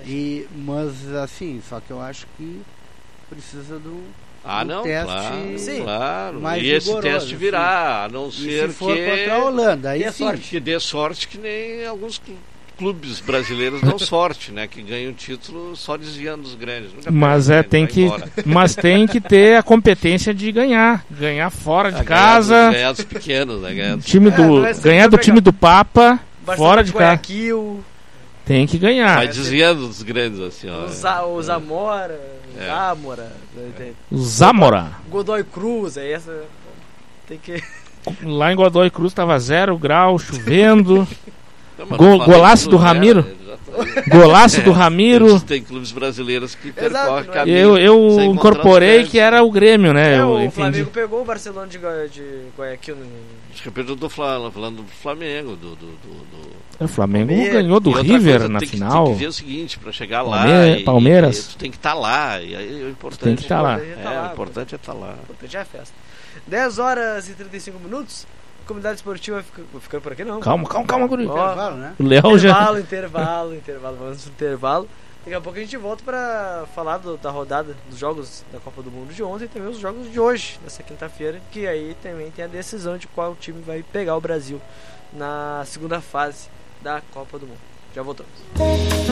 Mas assim, só que eu acho que precisa do não, teste, claro, sim, claro. mais E esse rigoroso, teste virá, a não ser se for que contra a Holanda, aí sim. que dê sorte, que nem alguns clubes brasileiros dão sorte, né? Que ganham título só desviando os grandes. Mas tem que ter a competência de ganhar fora de casa, ganhar dos pequenos, né? Ganhar do time do Papa, Barcelona fora de casa. Tem que ganhar. Vai desviando dos grandes, assim, ó. O Zamora, o Zamora. Godoy Cruz, aí essa tem que... Lá em Godoy Cruz tava 0 grau, chovendo. Golaço do Ramiro. Golaço do Ramiro. Tem clubes brasileiros que percorrem caminho. Eu incorporei que era o Grêmio, né? O Flamengo pegou o Barcelona de Guayaquil. Acho que eu perdi falando do Flamengo. O Flamengo ganhou do River na final. Tem que ver o seguinte, para chegar lá. Palmeiras. Tu tem que estar lá. E aí, o importante tem que estar lá. O importante é estar lá. O importante é a festa. 10 horas e 35 minutos. Comunidade esportiva ficando por aqui, não. Calma, guri. Intervalo, né? O Léo já... Intervalo. Vamos no intervalo. Daqui a pouco a gente volta para falar da rodada dos jogos da Copa do Mundo de ontem e também os jogos de hoje, nessa quinta-feira, que aí também tem a decisão de qual time vai pegar o Brasil na segunda fase da Copa do Mundo. Já voltamos.